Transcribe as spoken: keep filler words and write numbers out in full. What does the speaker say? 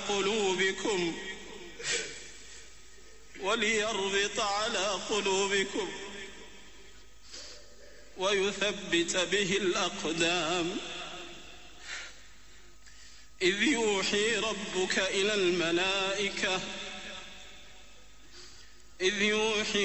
قلوبكم وليربط على قلوبكم ويثبت به الأقدام. إذ يوحي ربك إلى الملائكة إذ يوحي